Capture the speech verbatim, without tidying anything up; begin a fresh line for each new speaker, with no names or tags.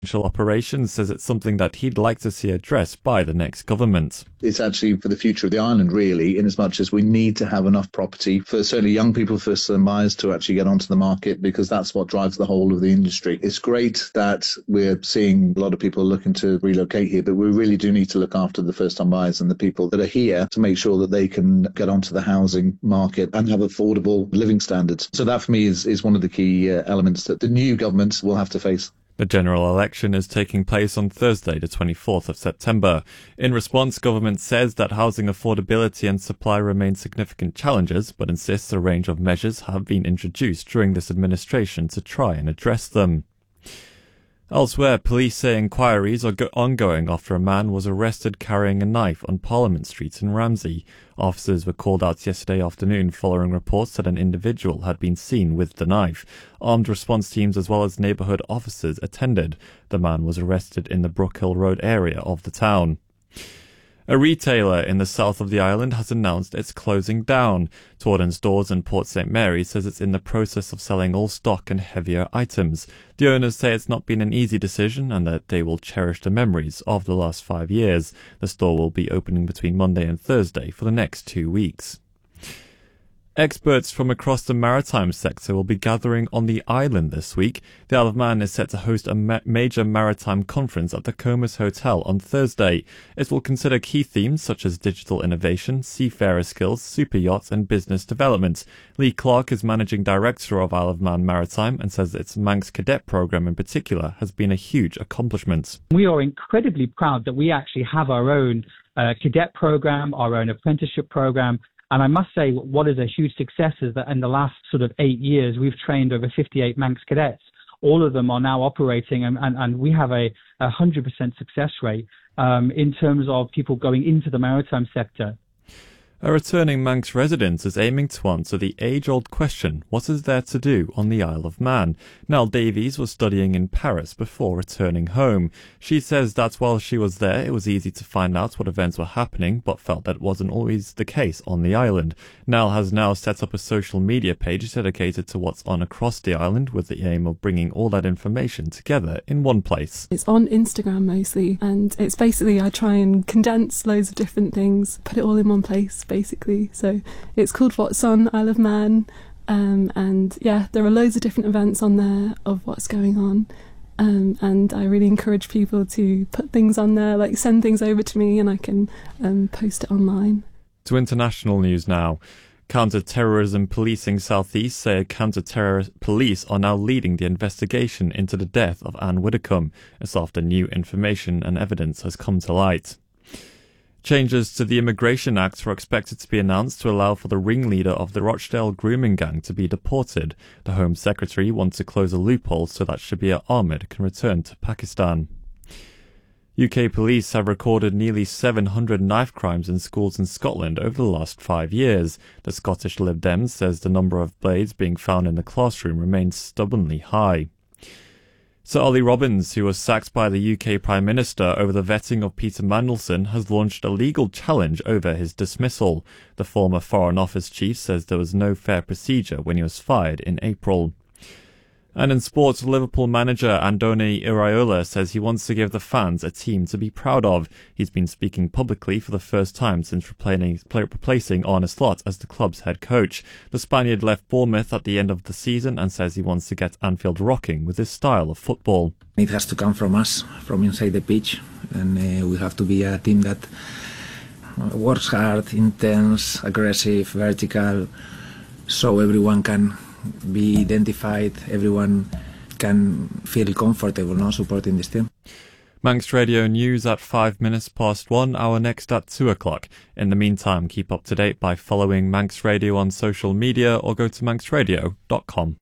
Operations says it's something that he'd like to see addressed by the next government.
It's actually for the future of the island, really, in as much as we need to have enough property for certainly young people, first-time buyers, to actually get onto the market, because that's what drives the whole of the industry. It's great that we're seeing a lot of people looking to relocate here, but we really do need to look after the first-time buyers and the people that are here to make sure that they can get onto the housing market and have affordable living standards. So that, for me, is, is one of the key uh, elements that the new government will have to face.
The general election is taking place on Thursday, the twenty-fourth of September. In response, government says that housing affordability and supply remain significant challenges, but insists a range of measures have been introduced during this administration to try and address them. Elsewhere, police say inquiries are go- ongoing after a man was arrested carrying a knife on Parliament Street in Ramsey. Officers were called out yesterday afternoon following reports that an individual had been seen with the knife. Armed response teams as well as neighbourhood officers attended. The man was arrested in the Brookhill Road area of the town. A retailer in the south of the island has announced it's closing down. Torden Stores in Port Saint Mary says it's in the process of selling all stock and heavier items. The owners say it's not been an easy decision and that they will cherish the memories of the last five years. The store will be opening between Monday and Thursday for the next two weeks. Experts from across the maritime sector will be gathering on the island this week. The Isle of Man is set to host a ma- major maritime conference at the Comus Hotel on Thursday. It will consider key themes such as digital innovation, seafarer skills, super yachts and business development. Lee Clark is managing director of Isle of Man Maritime and says its Manx Cadet program in particular has been a huge accomplishment.
We are incredibly proud that we actually have our own uh, cadet program, our own apprenticeship program. And I must say, what is a huge success is that in the last sort of eight years, we've trained over fifty-eight Manx cadets. All of them are now operating, and, and, and we have a, a one hundred percent success rate um, in terms of people going into the maritime sector.
A returning Manx resident is aiming to answer the age-old question, what is there to do on the Isle of Man? Nell Davies was studying in Paris before returning home. She says that while she was there, it was easy to find out what events were happening, but felt that wasn't always the case on the island. Nell has now set up a social media page dedicated to what's on across the island, with the aim of bringing all that information together in one place.
It's on Instagram mostly, and it's basically I try and condense loads of different things, put it all in one place, basically. So it's called What's On Isle of Man, um, and yeah, there are loads of different events on there of what's going on, um, and I really encourage people to put things on there, like send things over to me and I can um, post it online.
To international news now. Counter-terrorism policing Southeast say counter-terror police are now leading the investigation into the death of Anne Widdecombe. It's after new information and evidence has come to light. Changes to the Immigration Act are expected to be announced to allow for the ringleader of the Rochdale grooming gang to be deported. The Home Secretary wants to close a loophole so that Shabir Ahmed can return to Pakistan. U K police have recorded nearly seven hundred knife crimes in schools in Scotland over the last five years. The Scottish Lib Dems says the number of blades being found in the classroom remains stubbornly high. Sir Ollie Robbins, who was sacked by the U K Prime Minister over the vetting of Peter Mandelson, has launched a legal challenge over his dismissal. The former Foreign Office chief says there was no fair procedure when he was fired in April. And in sports, Liverpool manager Andoni Iraola says he wants to give the fans a team to be proud of. He's been speaking publicly for the first time since replacing Arne Slot as the club's head coach. The Spaniard left Bournemouth at the end of the season and says he wants to get Anfield rocking with his style of football.
It has to come from us, from inside the pitch, and uh, we have to be a team that works hard, intense, aggressive, vertical, so everyone can be identified, everyone can feel comfortable now supporting this team.
Manx Radio News at five minutes past one, our next at two o'clock. In the meantime, keep up to date by following Manx Radio on social media or go to manx radio dot com.